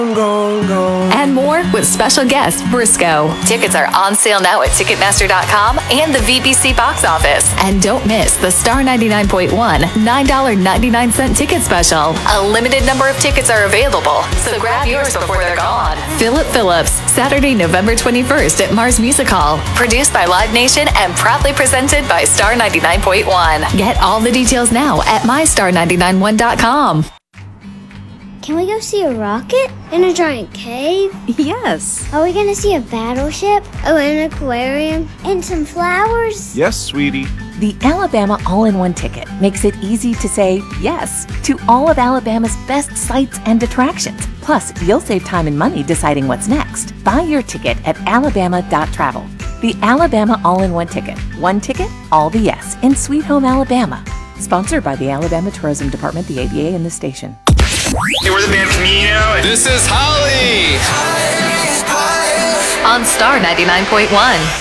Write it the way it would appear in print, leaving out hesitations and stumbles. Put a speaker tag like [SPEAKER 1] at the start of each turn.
[SPEAKER 1] And more with special guest Briscoe. Tickets are on sale now at Ticketmaster.com and the VBC box office. And don't miss the Star 99.1 $9.99 ticket special. A limited number of tickets are available, so grab yours before they're gone. Philip Phillips, Saturday, November 21st at Mars Music Hall. Produced by Live Nation and proudly presented by Star 99.1. Get all the details now at mystar991.com.
[SPEAKER 2] Can we go see a rocket in a giant cave?
[SPEAKER 3] Yes.
[SPEAKER 2] Are we going to see a battleship? Oh, an aquarium? And some flowers?
[SPEAKER 4] Yes, sweetie.
[SPEAKER 3] The Alabama All-in-One Ticket makes it easy to say yes to all of Alabama's best sights and attractions. Plus, you'll save time and money deciding what's next. Buy your ticket at alabama.travel. The Alabama All-in-One Ticket. One ticket, all the yes in Sweet Home, Alabama. Sponsored by the Alabama Tourism Department, the ADA, and the station.
[SPEAKER 5] Hey, we're the band Camino.
[SPEAKER 6] This is Holly.
[SPEAKER 1] On Star 99.1.